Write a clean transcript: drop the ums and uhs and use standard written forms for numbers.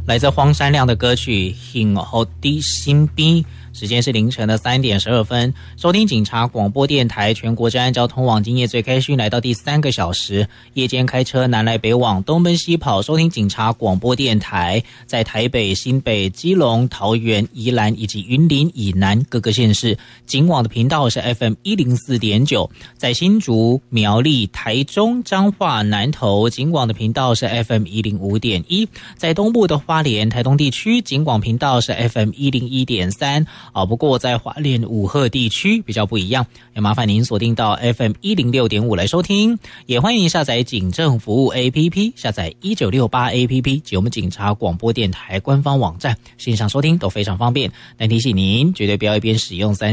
来自荒山亮的歌曲《幸福的心边》。时间是凌晨的3点12分，收听警察广播电台全国治安交通网，今夜最开讯来到第3个小时。夜间开车南来北往，东奔西跑，收听警察广播电台，在台北、新北、基隆、桃园、宜兰以及云林以南各个县市，警网的频道是 FM 104.9，在新竹、苗栗、台中、彰化、南投，警网的频道是 FM 105.1，在东部的花莲、台东地区，警广频道是 FM 101.3。不过在花莲武鹤地区比较不一样，也麻烦您锁定到 FM 106.5来收听，也欢迎下载警政服务 APP， 下载1968 APP 及我们警察广播电台官方网站，线上收听都非常方便。但提醒您，绝对不要一边使用